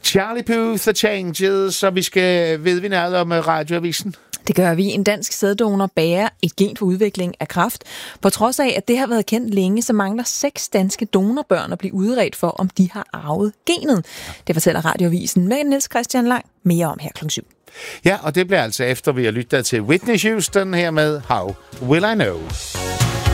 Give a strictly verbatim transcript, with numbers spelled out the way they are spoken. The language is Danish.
Charlie Puth og Changes, så vi skal ved vi noget om Radioavisen. Det gør vi. En dansk sæddonor bærer et gen for udvikling af kræft. På trods af, at det har været kendt længe, så mangler seks danske donorbørn at blive udredt for, om de har arvet genet. Det fortæller Radioavisen med Niels Christian Lang. Mere om her klokken syv. Ja, og det bliver altså efter, vi har lyttet til Whitney Houston her med How Will I Know.